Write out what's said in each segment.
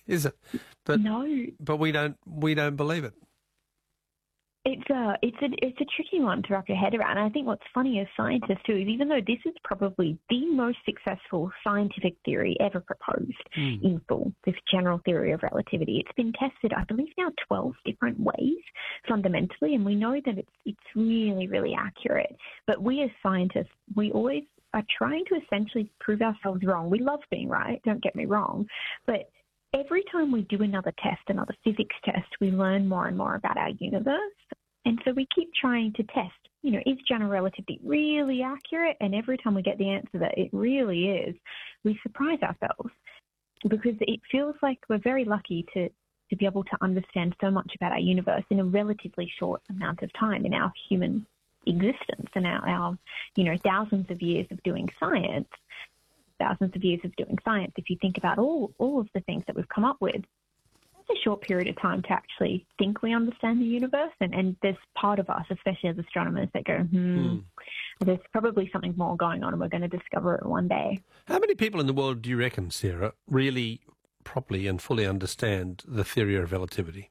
is it? But No. But we don't believe it. It's a tricky one to wrap your head around. And I think what's funny as scientists too is even though this is probably the most successful scientific theory ever proposed in full, this general theory of relativity, it's been tested, I believe now 12 different ways fundamentally, and we know that it's really, really accurate. But we as scientists, we always are trying to essentially prove ourselves wrong. We love being right, don't get me wrong, but every time we do another test, another physics test, we learn more and more about our universe. And so we keep trying to test, is general relativity really accurate? And every time we get the answer that it really is, we surprise ourselves because it feels like we're very lucky to be able to understand so much about our universe in a relatively short amount of time in our human existence and our thousands of years of doing science. If you think about all of the things that we've come up with, that's a short period of time to actually think we understand the universe. And there's part of us, especially as astronomers, that go, there's probably something more going on and we're going to discover it one day. How many people in the world do you reckon, Sarah, really properly and fully understand the theory of relativity?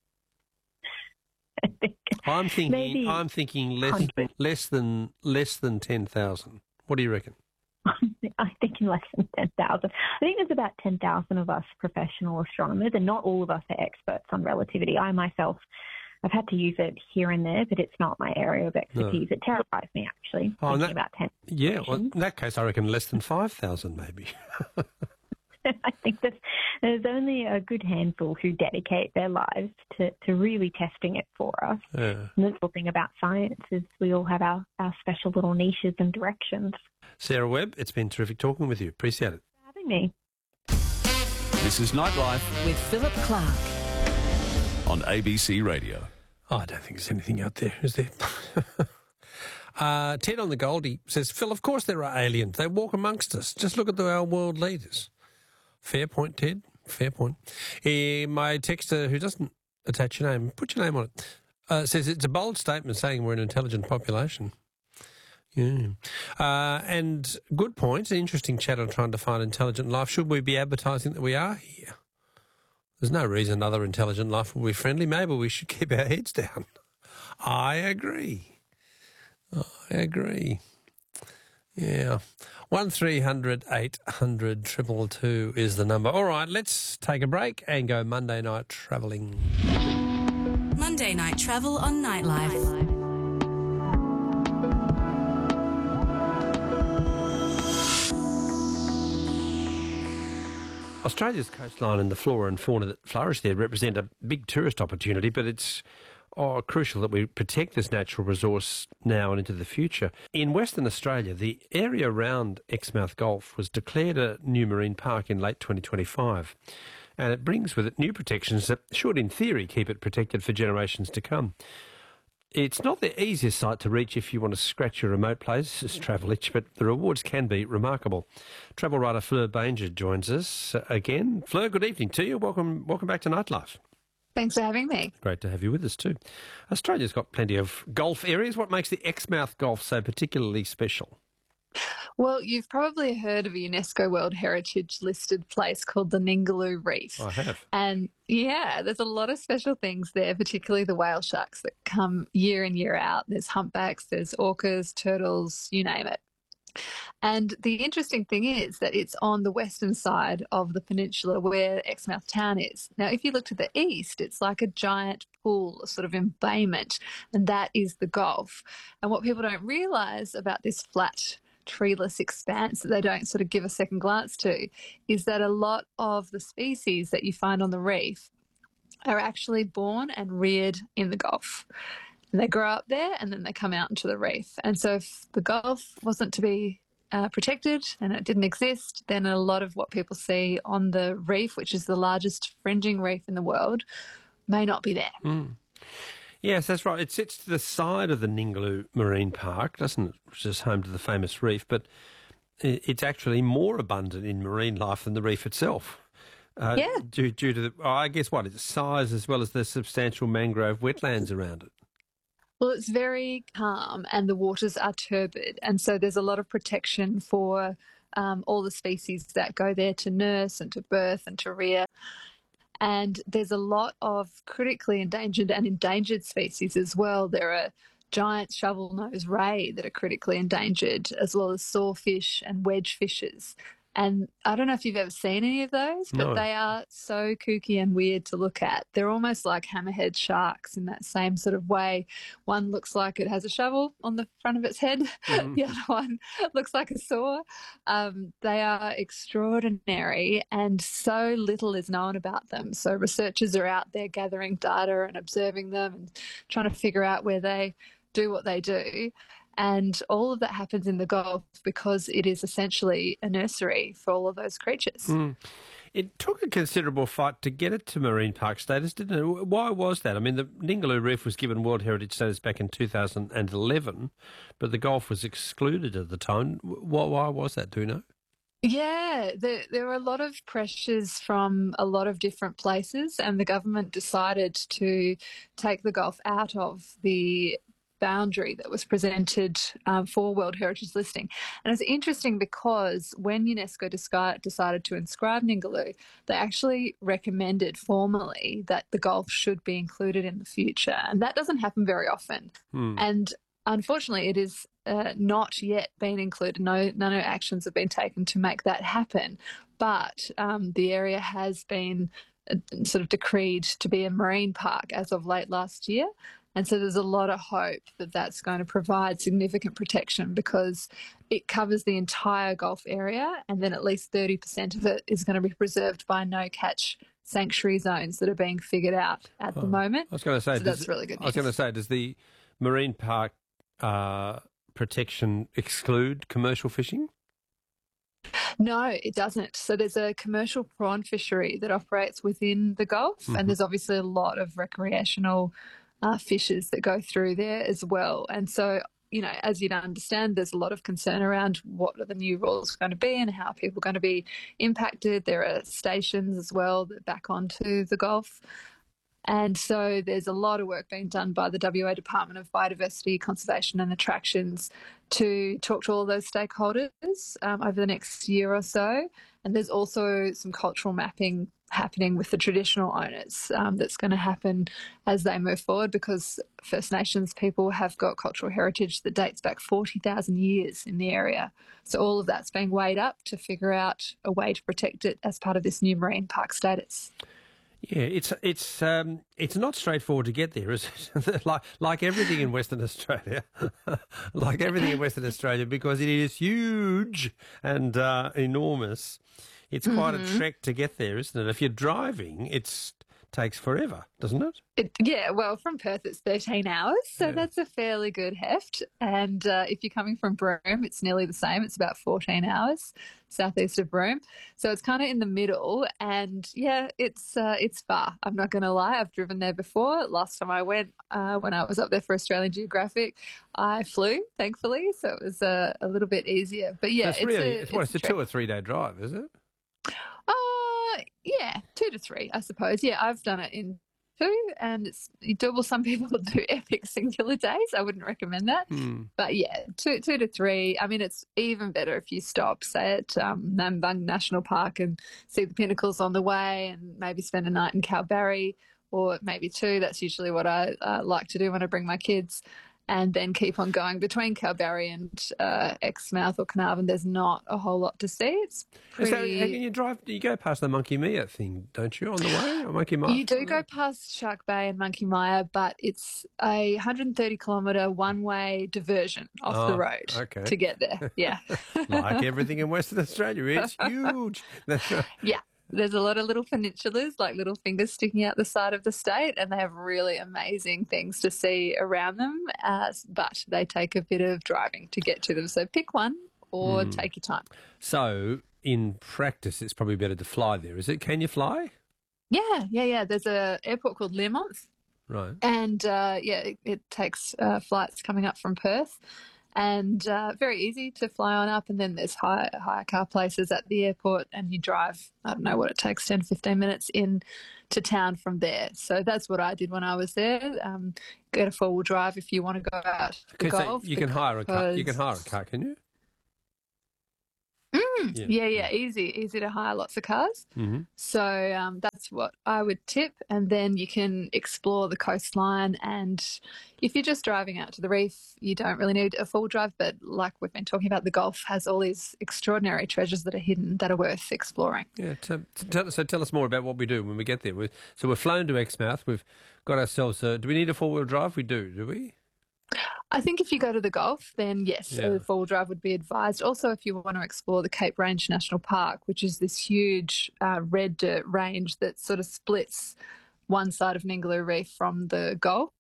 I'm thinking less than 10,000. What do you reckon? I think less than 10,000. I think there's about 10,000 of us professional astronomers, and not all of us are experts on relativity. I myself, I've had to use it here and there, but it's not my area of expertise. No. It terrifies me, actually, thinking about 10,000. Yeah, well, in that case, I reckon less than 5,000 maybe. I think there's only a good handful who dedicate their lives to really testing it for us. Yeah. And the cool thing about science is we all have our special little niches and directions. Sarah Webb, it's been terrific talking with you. Appreciate it. Thanks for having me. This is Nightlife with Philip Clark on ABC Radio. Oh, I don't think there's anything out there, is there? Ted on the Goldie says, Phil, of course there are aliens. They walk amongst us. Just look at our world leaders. Fair point, Ted. Fair point. My texter, who doesn't attach your name, put your name on it, says it's a bold statement saying we're an intelligent population. Yeah. And good point. An interesting chat on trying to find intelligent life. Should we be advertising that we are here? There's no reason other intelligent life will be friendly. Maybe we should keep our heads down. I agree. Yeah. 1300 800 222 is the number. All right, let's take a break and go Monday night travelling. Monday night travel on Nightlife. Australia's coastline and the flora and fauna that flourish there represent a big tourist opportunity, but it's crucial that we protect this natural resource now and into the future. In Western Australia, the area around Exmouth Gulf was declared a new marine park in late 2025, and it brings with it new protections that should, in theory, keep it protected for generations to come. It's not the easiest site to reach if you want to scratch your remote places travel itch, but the rewards can be remarkable. Travel writer Fleur Banger joins us again. Fleur, good evening to you. Welcome back to Nightlife. Thanks for having me. Great to have you with us too. Australia's got plenty of Gulf areas. What makes the Exmouth Gulf so particularly special? Well, you've probably heard of a UNESCO World Heritage listed place called the Ningaloo Reef. I have. And yeah, there's a lot of special things there, particularly the whale sharks that come year in, year out. There's humpbacks, there's orcas, turtles, you name it. And the interesting thing is that it's on the western side of the peninsula where Exmouth town is. Now, if you look to the east, it's like a giant pool, a sort of embayment, and that is the Gulf. And what people don't realise about this flat, treeless expanse that they don't sort of give a second glance to is that a lot of the species that you find on the reef are actually born and reared in the Gulf. And they grow up there and then they come out into the reef. And so if the Gulf wasn't to be protected and it didn't exist, then a lot of what people see on the reef, which is the largest fringing reef in the world, may not be there. Mm. Yes, that's right. It sits to the side of the Ningaloo Marine Park, doesn't it? Which is home to the famous reef, but it's actually more abundant in marine life than the reef itself. Due to the, I guess its size as well as the substantial mangrove wetlands around it. Well, it's very calm and the waters are turbid, and so there's a lot of protection for all the species that go there to nurse and to birth and to rear. And there's a lot of critically endangered and endangered species as well. There are giant shovel-nosed ray that are critically endangered, as well as sawfish and wedge fishes. And I don't know if you've ever seen any of those, but No. they are so kooky and weird to look at. They're almost like hammerhead sharks in that same sort of way. One looks like it has a shovel on the front of its head. The other one looks like a saw. They are extraordinary, and so little is known about them. So researchers are out there gathering data and observing them and trying to figure out where they do what they do. And all of that happens in the Gulf because it is essentially a nursery for all of those creatures. It took a considerable fight to get it to marine park status, didn't it? Why was that? I mean, the Ningaloo Reef was given World Heritage status back in 2011, but the Gulf was excluded at the time. Why was that, do you know? Yeah, there were a lot of pressures from a lot of different places, and the government decided to take the Gulf out of the boundary that was presented for World Heritage listing. And it's interesting because when UNESCO decided to inscribe Ningaloo, they actually recommended formally that the Gulf should be included in the future. And that doesn't happen very often. And unfortunately, it is not yet been included. No actions have been taken to make that happen. But the area has been sort of decreed to be a marine park as of late last year. And so there's a lot of hope that that's going to provide significant protection because it covers the entire Gulf area, and then at least 30% of it is going to be preserved by no-catch sanctuary zones that are being figured out at the moment. I was going to say, so that's really good news. I was going to say, does the marine park protection exclude commercial fishing? No, it doesn't. So there's a commercial prawn fishery that operates within the Gulf, and there's obviously a lot of recreational fishes that go through there as well. And so, you know, as you'd understand, there's a lot of concern around what are the new rules going to be and how people are going to be impacted. There are stations as well that back onto the Gulf. And so there's a lot of work being done by the WA Department of Biodiversity, Conservation and Attractions to talk to all those stakeholders over the next year or so. And there's also some cultural mapping happening with the traditional owners that's going to happen as they move forward, because First Nations people have got cultural heritage that dates back 40,000 years in the area. So all of that's being weighed up to figure out a way to protect it as part of this new marine park status. Yeah, it's not straightforward to get there, is it? like everything in Western Australia, like everything in Western Australia, because it is huge and enormous. It's quite a trek to get there, isn't it? If you're driving, it takes forever, doesn't it? Yeah, well, from Perth it's 13 hours, so that's a fairly good heft. And if you're coming from Broome, it's nearly the same. It's about 14 hours southeast of Broome. So it's kind of in the middle, and yeah, it's far. I'm not going to lie. I've driven there before. Last time I went, when I was up there for Australian Geographic, I flew, thankfully, so it was a little bit easier. But yeah, it's a 2 or 3 day drive, is it? Yeah, 2 to 3, I suppose. Yeah, I've done it in 2, and it's doable. Some people do epic singular days. I wouldn't recommend that. But yeah, 2 to 3. I mean, it's even better if you stop, say, at Nambung National Park and see the pinnacles on the way, and maybe spend a night in Kalbarri, or maybe 2. That's usually what I like to do when I bring my kids. And then keep on going between Kalbarri and Exmouth or Carnarvon. There's not a whole lot to see. It's pretty... So, you go past the Monkey Mia thing, don't you, on the way? Or Monkey Mia? You do go past Shark Bay and Monkey Mia, but it's a 130-kilometre one-way diversion off the road to get there. Yeah. Like everything in Western Australia, it's huge. Yeah. There's a lot of little peninsulas, like little fingers sticking out the side of the state, and they have really amazing things to see around them, but they take a bit of driving to get to them. So pick one or take your time. So in practice, it's probably better to fly there, is it? Can you fly? Yeah. There's an airport called Learmonth. Right. And, it takes flights coming up from Perth. And very easy to fly on up, and then there's hire car places at the airport, and you drive, I don't know what it takes, 10, 15 minutes in to town from there. So that's what I did when I was there. Get a four-wheel drive if you want to go out to the Gulf. You can hire a car. You can hire a car, can you? Yeah, easy to hire lots of cars. Mm-hmm. So That's what I would tip. And then you can explore the coastline. And if you're just driving out to the reef, you don't really need a full drive. But like we've been talking about, the Gulf has all these extraordinary treasures that are hidden that are worth exploring. Yeah, so tell us more about what we do when we get there. So we're flown to Exmouth. We've got ourselves do we need a four-wheel drive? We do we? I think if you go to the Gulf, then yes, a four-wheel drive would be advised. Also, if you want to explore the Cape Range National Park, which is this huge red dirt range that sort of splits one side of Ningaloo Reef from the Gulf,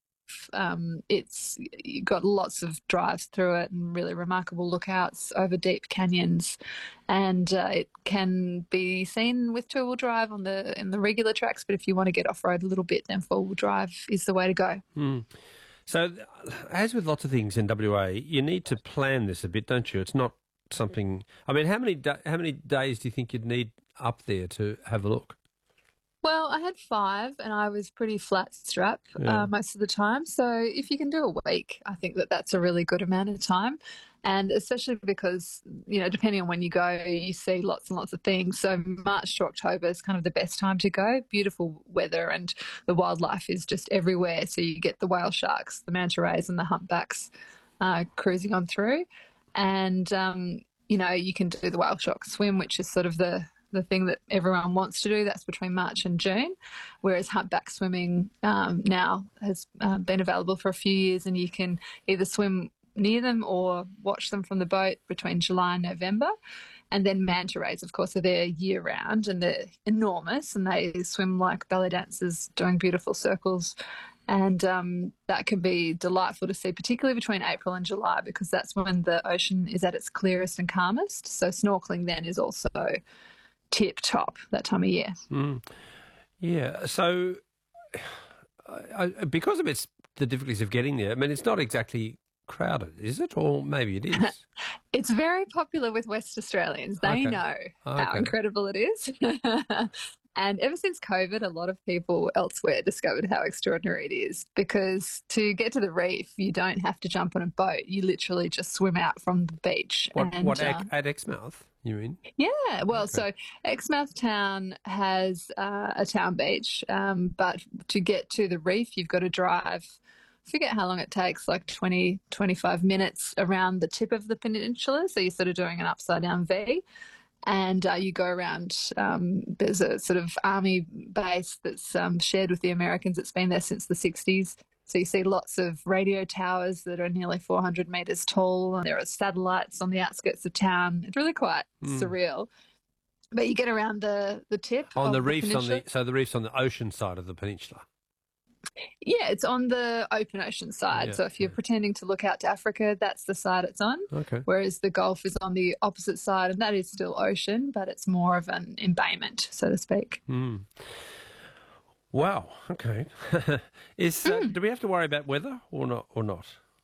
it's you've got lots of drives through it and really remarkable lookouts over deep canyons, and it can be seen with two-wheel drive in the regular tracks. But if you want to get off-road a little bit, then four-wheel drive is the way to go. Mm. So, as with lots of things in WA, you need to plan this a bit, don't you? It's not something. I mean, how many days do you think you'd need up there to have a look? Well, I had 5 and I was pretty flat strap most of the time. So if you can do a week, I think that's a really good amount of time. And especially because, depending on when you go, you see lots and lots of things. So March to October is kind of the best time to go. Beautiful weather and the wildlife is just everywhere. So you get the whale sharks, the manta rays and the humpbacks cruising on through. And, you can do the whale shark swim, which is sort of the thing that everyone wants to do. That's between March and June, whereas humpback swimming now has been available for a few years, and you can either swim near them or watch them from the boat between July and November. And then manta rays, of course, are there year round, and they're enormous, and they swim like ballet dancers doing beautiful circles. And that can be delightful to see, particularly between April and July, because that's when the ocean is at its clearest and calmest. So snorkeling then is also tip top that time of year. Mm. Yeah. So because of the difficulties of getting there, I mean, it's not exactly crowded, is it? Or maybe it is. It's very popular with West Australians. They know how incredible it is. And ever since COVID, a lot of people elsewhere discovered how extraordinary it is, because to get to the reef, you don't have to jump on a boat. You literally just swim out from the beach. At Exmouth, you mean? Yeah. Well, so Exmouth Town has a town beach, but to get to the reef, you've got to drive, I forget how long it takes, like 20, 25 minutes around the tip of the peninsula. So you're sort of doing an upside down V. And you go around, there's a sort of army base that's shared with the Americans. It's been there since the 60s. So you see lots of radio towers that are nearly 400 metres tall, and there are satellites on the outskirts of town. It's really quite surreal. But you get around the tip on the reefs peninsula. So the reefs on the ocean side of the peninsula. Yeah, it's on the open ocean side. Yeah, so if you're pretending to look out to Africa, that's the side it's on. Okay. Whereas the Gulf is on the opposite side, and that is still ocean, but it's more of an embayment, so to speak. Mm. Wow. Okay. Do we have to worry about weather or not?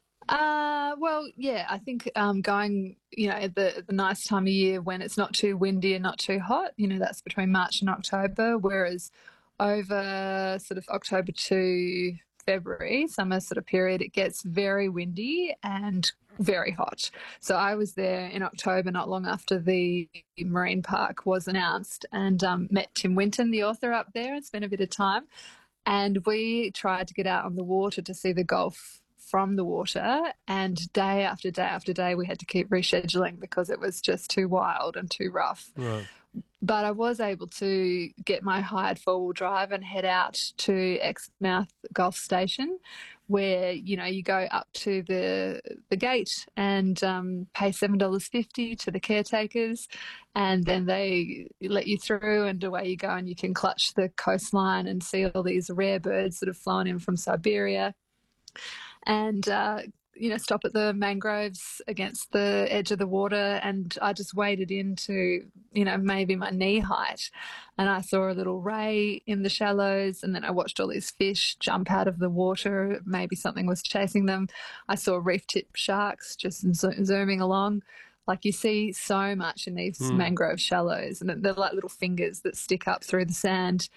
Well, yeah, I think going, the nice time of year when it's not too windy and not too hot, that's between March and October, whereas over sort of October to February, summer sort of period, it gets very windy and very hot. So I was there in October, not long after the marine park was announced, and met Tim Winton, the author, up there, and spent a bit of time. And we tried to get out on the water to see the Gulf from the water, and day after day after day we had to keep rescheduling because it was just too wild and too rough. Right. But I was able to get my hired four-wheel drive and head out to Exmouth Gulf Station, where, you go up to the gate and pay $7.50 to the caretakers, and then they let you through and away you go, and you can clutch the coastline and see all these rare birds that have flown in from Siberia. And stop at the mangroves against the edge of the water, and I just waded into, maybe my knee height, and I saw a little ray in the shallows, and then I watched all these fish jump out of the water. Maybe something was chasing them. I saw reef tip sharks just zooming along. Like, you see so much in these mangrove shallows, and they're like little fingers that stick up through the sand.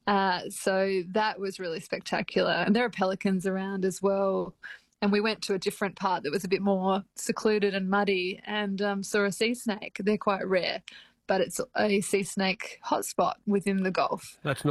So that was really spectacular. And there are pelicans around as well. And we went to a different part that was a bit more secluded and muddy, and saw a sea snake. They're quite rare, but it's a sea snake hotspot within the Gulf. That's